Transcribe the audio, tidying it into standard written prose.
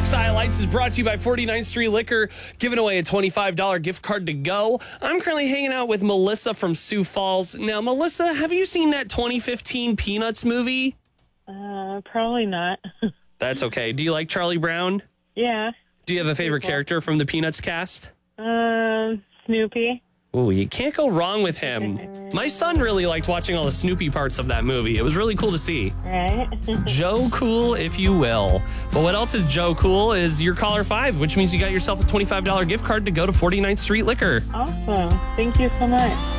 Style Lights is brought to you by 49th Street Liquor, giving away a $25 gift card to go. I'm currently hanging out with Melissa from Sioux Falls. Now, Melissa, have you seen that 2015 Peanuts movie? Probably not. That's okay. Do you like Charlie Brown? Yeah. Do you have a favorite character from the Peanuts cast? Snoopy. Oh, you can't go wrong with him. My son really liked watching all the Snoopy parts of that movie. It was really cool to see. Right. Joe Cool, if you will. But what else is Joe Cool is your caller 5, which means you got yourself a $25 gift card to go to 49th Street Liquor. Awesome. Thank you so much.